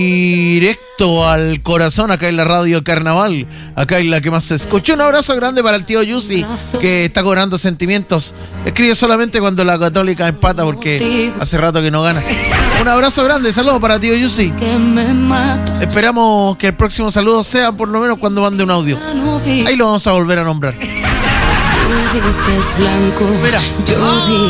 Directo al corazón, acá en la radio Carnaval, acá en la que más se escucha. Un abrazo grande para el tío Yusi, que está cobrando sentimientos. Escribe solamente cuando la Católica empata, porque hace rato que no gana. Un abrazo grande, saludos para tío Yusi. Esperamos que el próximo saludo sea por lo menos cuando mande un audio. Ahí lo vamos a volver a nombrar. Mira.